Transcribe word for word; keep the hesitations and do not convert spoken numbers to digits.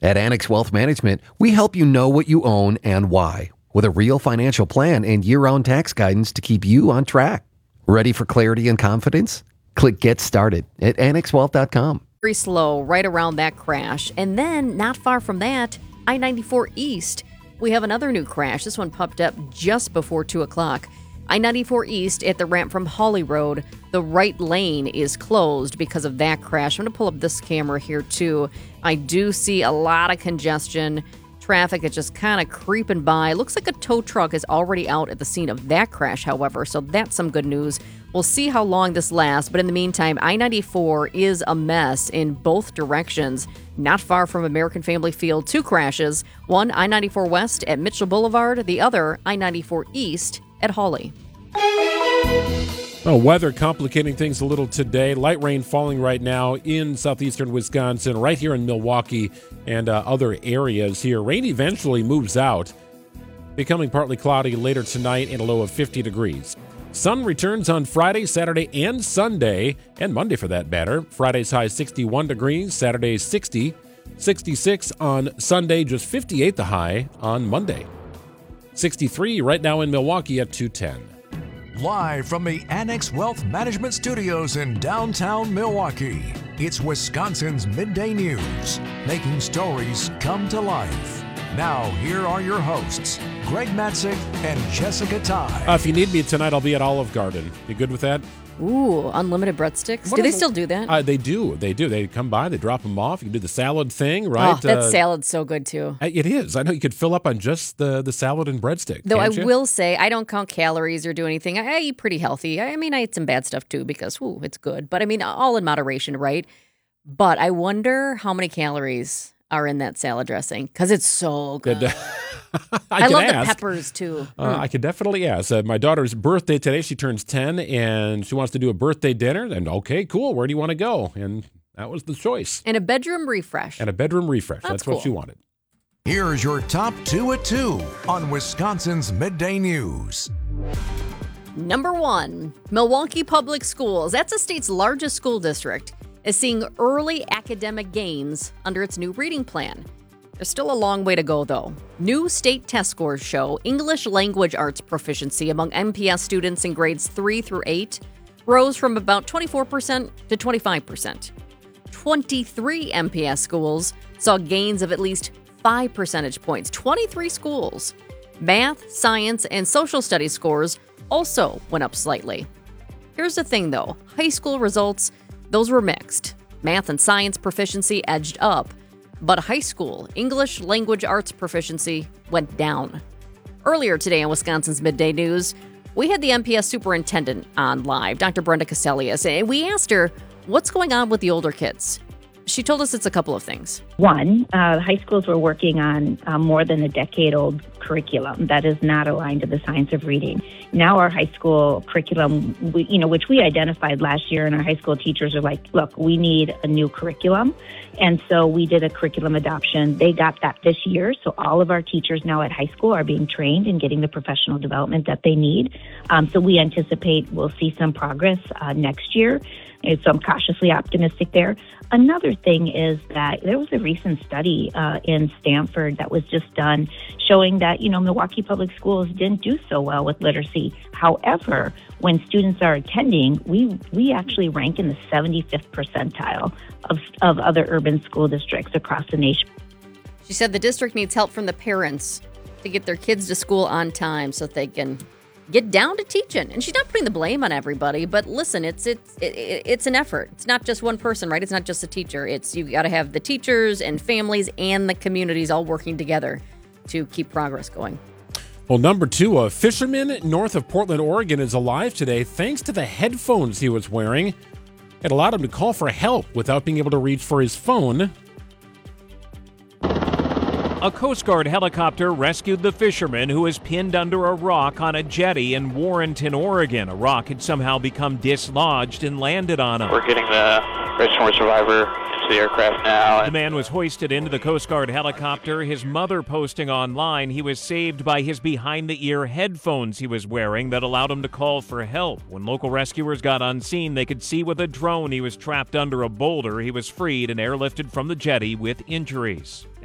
At Annex Wealth Management, we help you know what you own and why, with a real financial plan and year-round tax guidance to keep you on track. Ready for clarity and confidence? Click Get Started at annex wealth dot com. Very slow right around that crash. And then, not far from that, I ninety-four East. We have another new crash. This one popped up just before two o'clock. I ninety-four East at the ramp from Hawley Road. The right lane is closed because of that crash. I'm going to pull up this camera here, too. I do see a lot of congestion. Traffic is just kind of creeping by. Looks like a tow truck is already out at the scene of that crash, however, so that's some good news. We'll see how long this lasts, but in the meantime, I ninety-four is a mess in both directions. Not far from American Family Field, two crashes. One, I ninety-four West at Mitchell Boulevard. The other, I ninety-four East at Hawley. Well, weather complicating things a little today. Light rain falling right now in southeastern Wisconsin, right here in Milwaukee and uh, other areas here. Rain eventually moves out, becoming partly cloudy later tonight and a low of fifty degrees. Sun returns on Friday, Saturday, and Sunday, and Monday for that matter. Friday's high sixty-one degrees, Saturday's sixty, sixty-six on Sunday, just fifty-eight the high on Monday. sixty-three right now in Milwaukee at two ten. Live from the Annex Wealth Management Studios in downtown Milwaukee, it's Wisconsin's Midday News, making stories come to life. Now, here are your hosts, Greg Matzik and Jessica Ty. Uh, if you need me tonight, I'll be at Olive Garden. You good with that? Ooh, unlimited breadsticks. What do they is- still do that? Uh, they do. They do. They come by, they drop them off. You can do the salad thing, right? Oh, that Uh, salad's so good, too. uh, It is. I know you could fill up on just the, the salad and breadstick. Though I can't you? will say, I don't count calories or do anything. I, I eat pretty healthy. I, I mean, I eat some bad stuff, too, because, ooh, it's good. But, I mean, all in moderation, right? But I wonder how many calories are in that salad dressing, because it's so good. Good. I, I can love ask. the peppers, too. Uh, I could definitely ask. Uh, my daughter's birthday today. She turns ten, and she wants to do a birthday dinner. And okay, cool. Where do you want to go? And that was the choice. And a bedroom refresh. And a bedroom refresh. That's That's what cool. she wanted. Here's your top two at two on Wisconsin's Midday News. Number one, Milwaukee Public Schools. That's the state's largest school district, is seeing early academic gains under its new reading plan. There's still a long way to go, though. New state test scores show English language arts proficiency among M P S students in grades three through eight rose from about twenty-four percent to twenty-five percent. twenty-three M P S schools saw gains of at least five percentage points. twenty-three schools. Math, science, and social studies scores also went up slightly. Here's the thing, though. High school results, those were mixed. Math and science proficiency edged up, but high school English language arts proficiency went down. Earlier today on Wisconsin's Midday News, we had the M P S superintendent on live, Doctor Brenda Caselius, and we asked her what's going on with the older kids. She told us it's a couple of things. One, uh, high schools were working on uh, more than a decade-old curriculum that is not aligned to the science of reading. Now our high school curriculum, we, you know, which we identified last year, and our high school teachers are like, look, we need a new curriculum. And so we did a curriculum adoption. They got that this year. So all of our teachers now at high school are being trained and getting the professional development that they need. Um, so we anticipate we'll see some progress uh, next year. And so I'm cautiously optimistic there. Another thing is that there was a recent study uh, in Stanford that was just done showing that, you know, Milwaukee Public Schools didn't do so well with literacy. However, when students are attending, we we actually rank in the seventy-fifth percentile of, of other urban school districts across the nation. She said the district needs help from the parents to get their kids to school on time so that they can get down to teaching. And she's not putting the blame on everybody, but listen, it's it's it, it's an effort. It's not just one person, right? It's not just a teacher. It's you got to have the teachers and families and the communities all working together to keep progress going. Well, number two, a fisherman north of Portland, Oregon is alive today thanks to the headphones he was wearing. It allowed him to call for help without being able to reach for his phone. A Coast Guard helicopter rescued the fisherman who was pinned under a rock on a jetty in Warrenton, Oregon. A rock had somehow become dislodged and landed on him. We're getting the registered survivor into the aircraft now. The man was hoisted into the Coast Guard helicopter, his mother posting online he was saved by his behind-the-ear headphones he was wearing that allowed him to call for help. When local rescuers got on scene, they could see with a drone he was trapped under a boulder. He was freed and airlifted from the jetty with injuries.